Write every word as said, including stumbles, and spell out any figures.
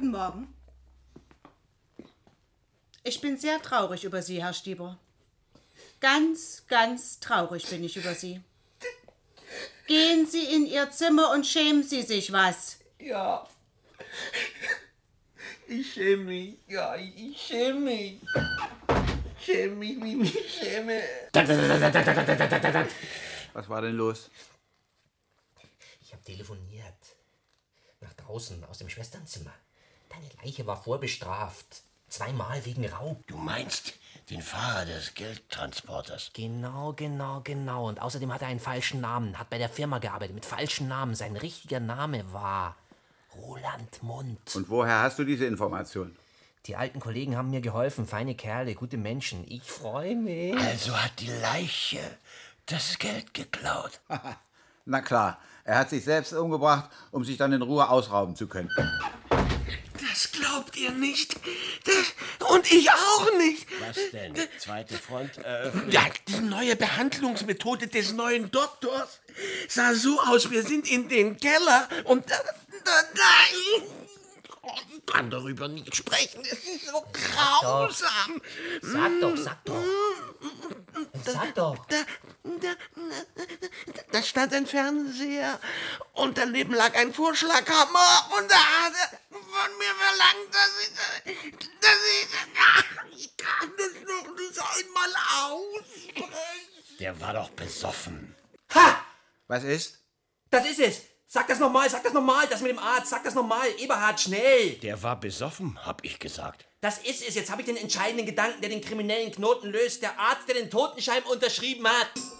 Guten Morgen. Ich bin sehr traurig über Sie, Herr Stieber. Ganz, ganz traurig bin ich über Sie. Gehen Sie in Ihr Zimmer und schämen Sie sich was. Ja. Ich schäme mich. Ja, ich schäme mich. Ich schäme mich, wie ich mich schäme. Was war denn los? Ich habe telefoniert. Nach draußen, aus dem Schwesternzimmer. Deine Leiche war vorbestraft. Zweimal wegen Raub. Du meinst den Fahrer des Geldtransporters? Genau, genau, genau. Und außerdem hat er einen falschen Namen. Hat bei der Firma gearbeitet mit falschen Namen. Sein richtiger Name war Roland Mund. Und woher hast du diese Information? Die alten Kollegen haben mir geholfen. Feine Kerle, gute Menschen. Ich freue mich. Also hat die Leiche das Geld geklaut. Na klar, er hat sich selbst umgebracht, um sich dann in Ruhe ausrauben zu können. Das glaubt ihr nicht. Das, und ich auch nicht. Was denn? Zweite Front eröffnen? Ja, die neue Behandlungsmethode des neuen Doktors sah so aus, wir sind in den Keller und da, da, da, ich kann darüber nicht sprechen, es ist so grausam. Sag doch, sag doch. Sag doch. Da, da, da stand ein Fernseher und daneben lag ein Vorschlaghammer und da hat er von mir verlangt, dass ich, dass ich, ach, ich kann das noch nicht einmal aussprechen. Der war doch besoffen. Ha! Was ist? Das ist es. Sag das nochmal, sag das nochmal. Das mit dem Arzt, sag das nochmal. Eberhard, schnell. Der war besoffen, hab ich gesagt. Das ist es. Jetzt habe ich den entscheidenden Gedanken, der den kriminellen Knoten löst. Der Arzt, der den Totenschein unterschrieben hat.